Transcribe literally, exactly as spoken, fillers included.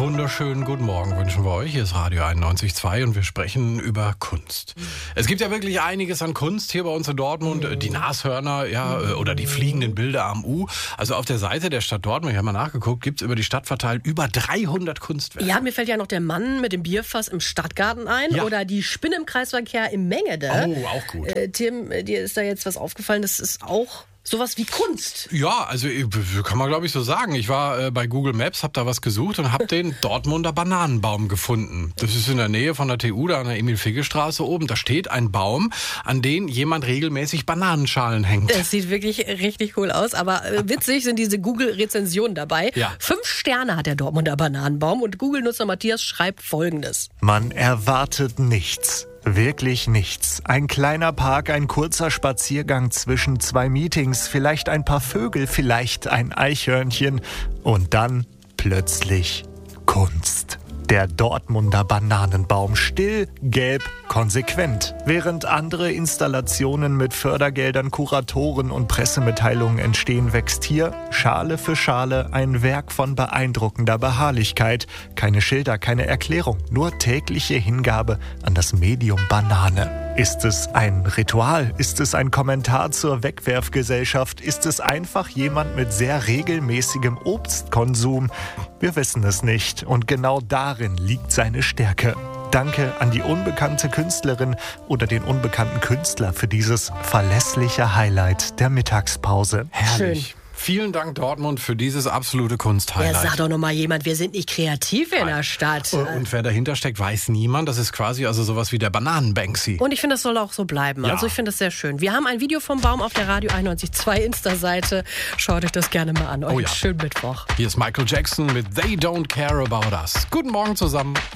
wunderschönen guten Morgen wünschen wir euch. Hier ist Radio einundneunzig Komma zwei und wir sprechen über Kunst. Es gibt ja wirklich einiges an Kunst hier bei uns in Dortmund. Die Nashörner, ja, oder die fliegenden Bilder am U. Also auf der Seite der Stadt Dortmund, ich habe mal nachgeguckt, gibt es über die Stadt verteilt über dreihundert Kunstwerke. Ja, mir fällt ja noch der Mann mit dem Bierfass im Stadtgarten ein. Ja. Oder die Spinne im Kreisverkehr im Mengede. Oh, auch gut. Äh, Tim, dir ist da jetzt was aufgefallen, das ist auch sowas wie Kunst. Ja, also kann man glaube ich so sagen. Ich war äh, bei Google Maps, habe da was gesucht und habe den Dortmunder Bananenbaum gefunden. Das ist in der Nähe von der T U, da an der Emil-Figge-Straße oben. Da steht ein Baum, an den jemand regelmäßig Bananenschalen hängt. Das sieht wirklich richtig cool aus, aber äh, witzig sind diese Google-Rezensionen dabei. Ja. Fünf Sterne hat der Dortmunder Bananenbaum und Google-Nutzer Matthias schreibt Folgendes. Man erwartet nichts. Wirklich nichts. Ein kleiner Park, ein kurzer Spaziergang zwischen zwei Meetings, vielleicht ein paar Vögel, vielleicht ein Eichhörnchen und dann plötzlich Kunst. Der Dortmunder Bananenbaum, still, gelb, konsequent. Während andere Installationen mit Fördergeldern, Kuratoren und Pressemitteilungen entstehen, wächst hier Schale für Schale ein Werk von beeindruckender Beharrlichkeit. Keine Schilder, keine Erklärung, nur tägliche Hingabe an das Medium Banane. Ist es ein Ritual? Ist es ein Kommentar zur Wegwerfgesellschaft? Ist es einfach jemand mit sehr regelmäßigem Obstkonsum? Wir wissen es nicht und genau darin liegt seine Stärke. Danke an die unbekannte Künstlerin oder den unbekannten Künstler für dieses verlässliche Highlight der Mittagspause. Herrlich. Schön. Vielen Dank, Dortmund, für dieses absolute Kunsthighlight. Ja, sag doch noch mal jemand, wir sind nicht kreativ in der Stadt. Und wer dahinter steckt, weiß niemand. Das ist quasi also sowas wie der Bananen-Banksy. Und ich finde, das soll auch so bleiben. Ja. Also ich finde das sehr schön. Wir haben ein Video vom Baum auf der Radio einundneunzig Komma zwei Insta-Seite. Schaut euch das gerne mal an. Euch Oh ja. schönen Mittwoch. Hier ist Michael Jackson mit They Don't Care About Us. Guten Morgen zusammen.